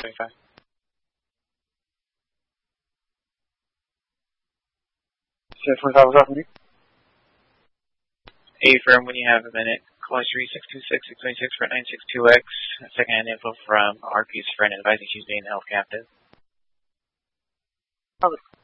25. Sierra 25 was off me. Affirm when you have a minute. Call 3626-626 for 962X. Second-hand info from RP's friend advising she's being held captive. Okay.